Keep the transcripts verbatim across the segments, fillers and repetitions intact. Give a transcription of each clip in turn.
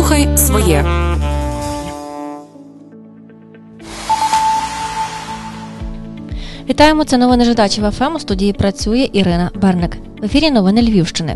Слухай своє. Вітаємо, це новини Жидачів еф ем, у студії працює Ірина Берник. В ефірі новини Львівщини.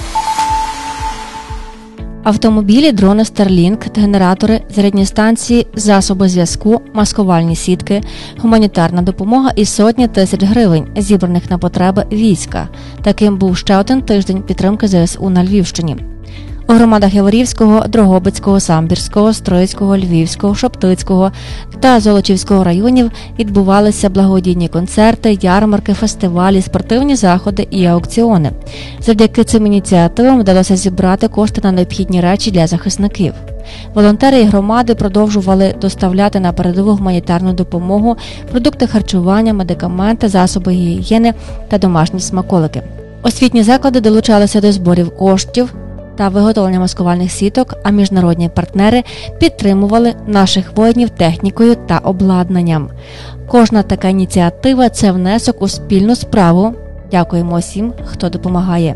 Автомобілі, дрони Starlink, генератори, зарядні станції, засоби зв'язку, маскувальні сітки, гуманітарна допомога і сотні тисяч гривень, зібраних на потреби війська. Таким був ще один тиждень підтримки зе ес у на Львівщині. У громадах Яворівського, Дрогобицького, Самбірського, Стрийського, Львівського, Шоптицького та Золочівського районів відбувалися благодійні концерти, ярмарки, фестивалі, спортивні заходи і аукціони. Завдяки цим ініціативам вдалося зібрати кошти на необхідні речі для захисників. Волонтери і громади продовжували доставляти на передову гуманітарну допомогу, продукти харчування, медикаменти, засоби гігієни та домашні смаколики. Освітні заклади долучалися до зборів коштів та виготовлення маскувальних сіток, а міжнародні партнери підтримували наших воїнів технікою та обладнанням. Кожна така ініціатива – це внесок у спільну справу. Дякуємо усім, хто допомагає.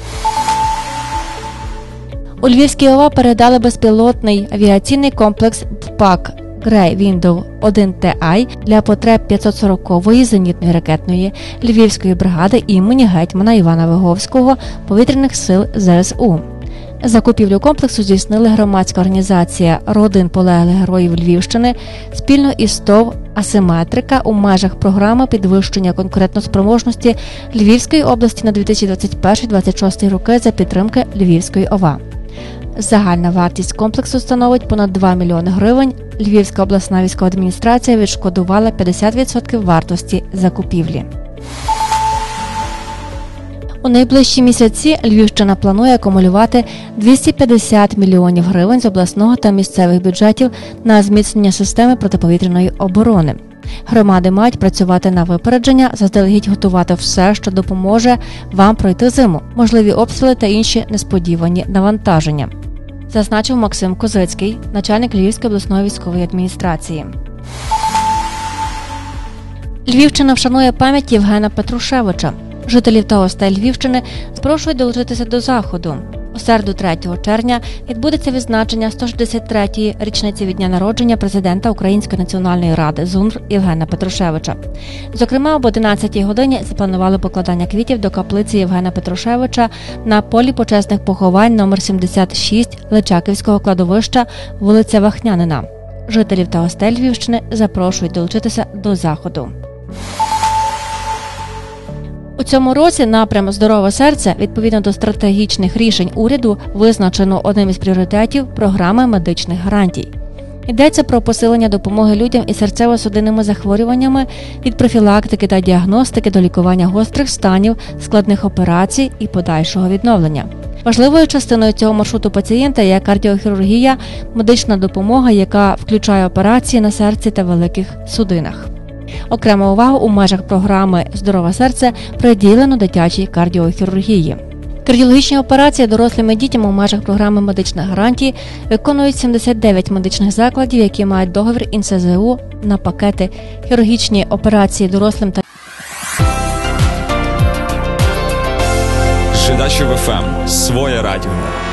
У Львівській ОВА передали безпілотний авіаційний комплекс ПАК Grey Window один Ті Ай для потреб п'ятсот сорокової зенітної ракетної Львівської бригади імені гетьмана Івана Виговського повітряних сил зе ес у. Закупівлю комплексу здійснили громадська організація «Родин полеглих героїв Львівщини» спільно із ТОВ «Асиметрика» у межах програми підвищення конкурентоспроможності Львівської області на дві тисячі двадцять перший - двадцять шостий роки за підтримки Львівської ОВА. Загальна вартість комплексу становить понад два мільйони гривень. Львівська обласна військова адміністрація відшкодувала п'ятдесят відсотків вартості закупівлі. У найближчі місяці Львівщина планує акумулювати двісті п'ятдесят мільйонів гривень з обласного та місцевих бюджетів на зміцнення системи протиповітряної оборони. Громади мають працювати на випередження, заздалегідь готувати все, що допоможе вам пройти зиму, можливі обстріли та інші несподівані навантаження, зазначив Максим Козицький, начальник Львівської обласної військової адміністрації. Львівщина вшанує пам'ять Євгена Петрушевича. Жителів та гостей Львівщини запрошують долучитися до заходу. У середу третього червня відбудеться відзначення сто шістдесят третьої річниці від дня народження президента Української національної ради ЗУНР Євгена Петрушевича. Зокрема, об одинадцятій годині запланували покладання квітів до каплиці Євгена Петрушевича на полі почесних поховань номер сімдесят шість Личаківського кладовища, вулиця Вахнянина. Жителів та гостей Львівщини запрошують долучитися до заходу. У цьому році напрям «Здорове серце» відповідно до стратегічних рішень уряду визначено одним із пріоритетів програми медичних гарантій. Йдеться про посилення допомоги людям із серцево-судинними захворюваннями від профілактики та діагностики до лікування гострих станів, складних операцій і подальшого відновлення. Важливою частиною цього маршруту пацієнта є кардіохірургія, медична допомога, яка включає операції на серці та великих судинах. Окрему увагу у межах програми «Здорове серце» приділено дитячій кардіохірургії. Кардіологічні операції дорослим і дітям у межах програми медичних гарантій виконують сімдесят дев'ять медичних закладів, які мають договір ін ес зе у на пакети. Хірургічні операції дорослим та Жидачів еф ем. Своє радіо.